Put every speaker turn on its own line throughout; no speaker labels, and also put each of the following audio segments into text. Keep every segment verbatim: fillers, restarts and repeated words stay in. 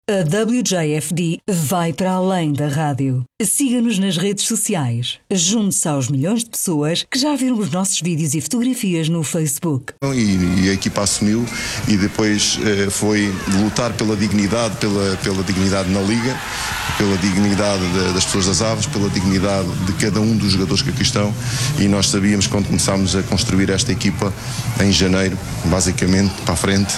A W J F D vai para além da rádio. Siga-nos nas redes sociais. Junte-se aos milhões de pessoas que já viram os nossos vídeos e fotografias no Facebook.
E, e a equipa assumiu e depois eh, foi lutar pela dignidade, pela, pela dignidade na Liga, pela dignidade de, das pessoas das Aves, pela dignidade de cada um dos jogadores que aqui estão. E nós sabíamos quando começámos a construir esta equipa em janeiro, basicamente, para a frente,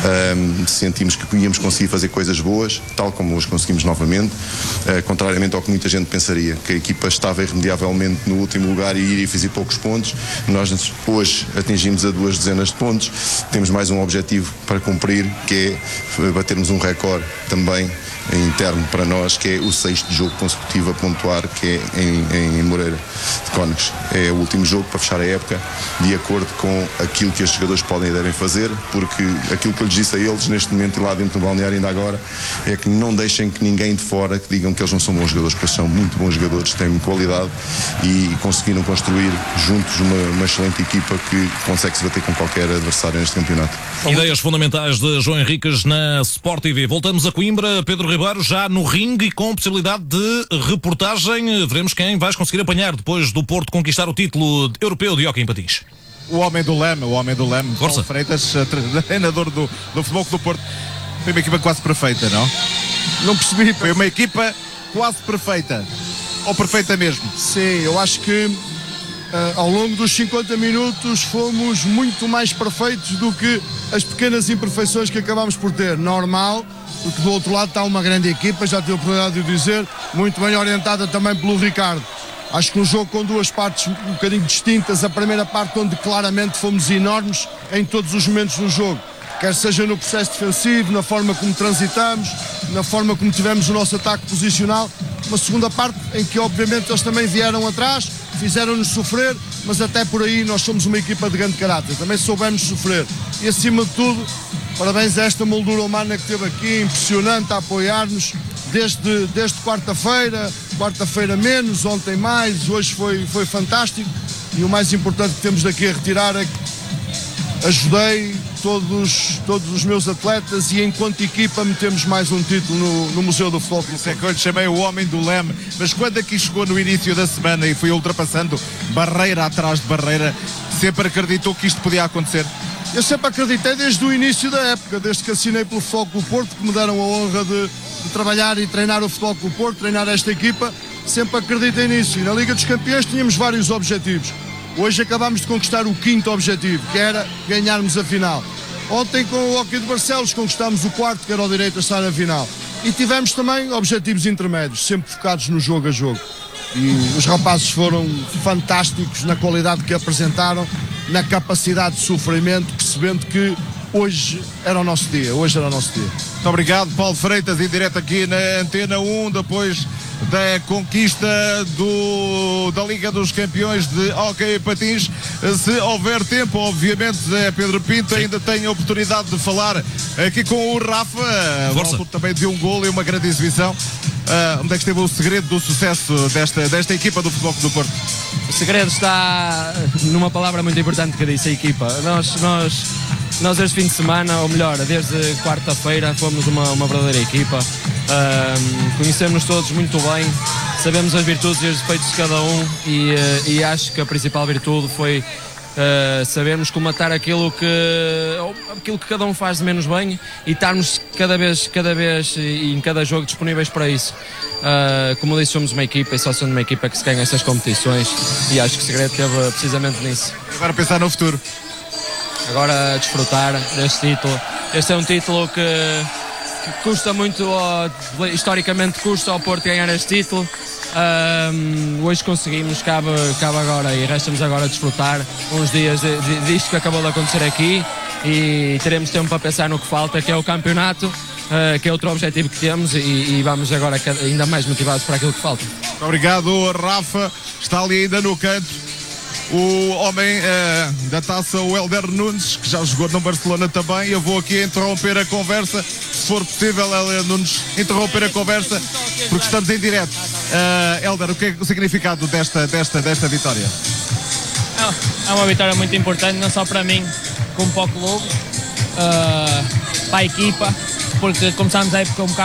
um, sentimos que íamos conseguir fazer coisas boas, tal como as conseguimos novamente, uh, contrariamente ao que muita gente pensaria, que a equipa estava irremediavelmente no último lugar e iria fazer poucos pontos. Nós hoje atingimos a duas dezenas de pontos, temos mais um objetivo para cumprir, que é batermos um recorde também interno para nós, que é o sexto jogo consecutivo a pontuar, que é em, em Moreira de Cónegos. É o último jogo para fechar a época, de acordo com aquilo que estes jogadores podem e devem fazer, porque aquilo que eu lhes disse a eles neste momento e lá dentro do balneário ainda agora, é que não deixem que ninguém de fora que digam que eles não são bons jogadores, porque são muito bons jogadores, têm qualidade e conseguiram construir juntos uma, uma excelente equipa que consegue se bater com qualquer adversário neste campeonato.
Ideias fundamentais de João Henriques na Sport T V. Voltamos a Coimbra, Pedro Ribeiro, já no ringue e com possibilidade de reportagem. Veremos quem vais conseguir apanhar depois do Porto conquistar o título europeu de hóquei em patins.
O homem do leme, o homem do leme,
Força.
Paulo Freitas, treinador do, do Futebol Clube do Porto. Foi uma equipa quase perfeita, não? Não percebi, foi uma equipa quase perfeita. Ou perfeita mesmo?
Sim, eu acho que uh, ao longo dos cinquenta minutos fomos muito mais perfeitos do que as pequenas imperfeições que acabámos por ter. Normal, porque do outro lado está uma grande equipa, já tive a oportunidade de o dizer, muito bem orientada também pelo Ricardo. Acho que um jogo com duas partes um bocadinho distintas. A primeira parte onde claramente fomos enormes em todos os momentos do jogo, quer seja no processo defensivo, na forma como transitamos, na forma como tivemos o nosso ataque posicional. Uma segunda parte em que obviamente eles também vieram atrás, fizeram-nos sofrer, mas até por aí nós somos uma equipa de grande caráter, também soubemos sofrer. E acima de tudo, parabéns a esta moldura humana que esteve aqui, impressionante, a apoiar-nos desde, desde quarta-feira, quarta-feira menos, ontem mais, hoje foi, foi fantástico. E o mais importante que temos daqui a retirar é que ajudei todos, todos os meus atletas e enquanto equipa metemos mais um título no, no Museu do Futebol.
Isso é que eu lhe chamei o homem do leme, mas quando aqui chegou no início da semana e foi ultrapassando barreira atrás de barreira, sempre acreditou que isto podia acontecer?
Eu sempre acreditei desde o início da época, desde que assinei pelo Futebol Clube Porto, que me deram a honra de, de trabalhar e treinar o Futebol Clube Porto, treinar esta equipa, sempre acreditei nisso. E na Liga dos Campeões tínhamos vários objetivos. Hoje acabámos de conquistar o quinto objetivo, que era ganharmos a final. Ontem com o Hóquei de Barcelos conquistámos o quarto, que era o direito a estar na final. E tivemos também objetivos intermédios, sempre focados no jogo a jogo. E os rapazes foram fantásticos na qualidade que apresentaram, na capacidade de sofrimento, percebendo que hoje era o nosso dia, hoje era o nosso dia.
Muito obrigado, Paulo Freitas, em direto aqui na Antena um, depois da conquista do, da Liga dos Campeões de Hóquei e Patins. Se houver tempo, obviamente, Zé Pedro Pinto Sim. ainda tem a oportunidade de falar aqui com o Rafa, o também de um golo e uma grande exibição. Uh, onde é que esteve o segredo do sucesso desta, desta equipa do Futebol Clube do Porto?
O segredo está numa palavra muito importante que disse a equipa. Nós, nós, nós este fim de semana, ou melhor, desde quarta-feira, fomos uma, uma verdadeira equipa. Uh, conhecemos todos muito bem, sabemos as virtudes e os defeitos de cada um e, uh, e acho que a principal virtude foi Uh, sabermos comatar aquilo que, aquilo que cada um faz de menos bem e estarmos cada vez, cada vez e em cada jogo disponíveis para isso. Uh, como disse, somos uma equipa e só sendo uma equipa que se ganha essas competições e acho que o segredo esteve precisamente nisso.
Agora pensar no futuro.
Agora desfrutar deste título. Este é um título que, que custa muito, historicamente custa ao Porto ganhar este título. Um, hoje conseguimos, cabe, cabe agora e resta-nos agora desfrutar uns dias de, de, disto que acabou de acontecer aqui e teremos tempo para pensar no que falta, que é o campeonato, uh, que é outro objetivo que temos e, e vamos agora ainda mais motivados para aquilo que falta.
Muito obrigado, Rafa. Está ali ainda no canto o homem uh, da taça, o Hélder Nunes, que já jogou no Barcelona também. Eu vou aqui interromper a conversa, se for possível, Hélder Nunes, interromper a conversa, porque estamos em direto. Uh, Hélder, o que é o significado desta, desta, desta vitória?
É uma vitória muito importante, não só para mim, como para o clube, uh, para a equipa, porque começámos a época um bocado